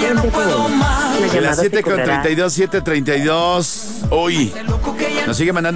Las 7:32, 7:32. Hoy nos sigue mandando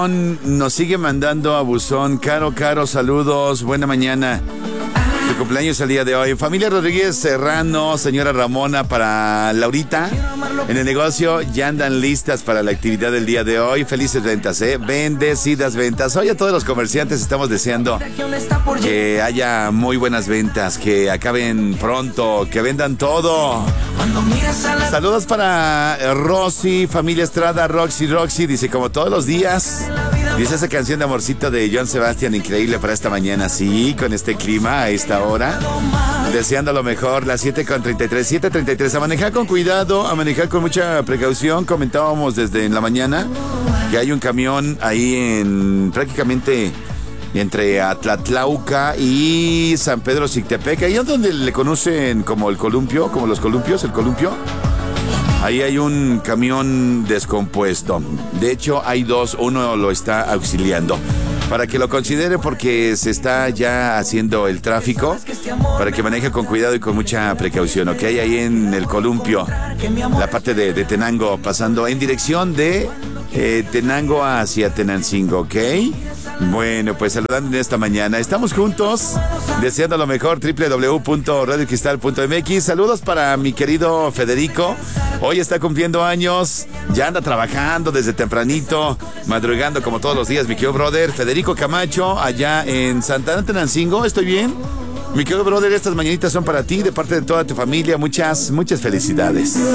a buzón. Caro, saludos, buena mañana. Su cumpleaños el día de hoy. Familia Rodríguez Serrano, señora Ramona, para Laurita. En el negocio ya andan listas para la actividad del día de hoy. Felices ventas, bendecidas ventas. Hoy a todos los comerciantes estamos deseando que haya muy buenas ventas, que acaben pronto, que vendan todo. Saludos para Rosy, familia Estrada, Roxy, dice como todos los días. Dice esa canción de amorcito de Joan Sebastián, increíble para esta mañana, sí, con este clima a esta hora. Deseando lo mejor, las 7:33, 7:33. A manejar con cuidado, a manejar con mucha precaución. Comentábamos desde en la mañana que hay un camión ahí prácticamente entre Atlatlauca y San Pedro Xictepec, ahí es donde le conocen como el columpio, como los columpios, el columpio. Ahí hay un camión descompuesto. De hecho, hay dos, uno lo está auxiliando. Para que lo considere porque se está ya haciendo el tráfico, para que maneje con cuidado y con mucha precaución, ¿ok? Ahí en el columpio, la parte de Tenango, pasando en dirección de Tenango hacia Tenancingo, ¿ok? Bueno, pues saludando en esta mañana. Estamos juntos, deseando lo mejor, www.radiocristal.mx. Saludos para mi querido Federico. Hoy está cumpliendo años, ya anda trabajando desde tempranito, madrugando como todos los días, mi querido brother. Federico Camacho, allá en Santana Tenancingo, ¿estoy bien? Mi querido brother, estas mañanitas son para ti, de parte de toda tu familia. Muchas felicidades.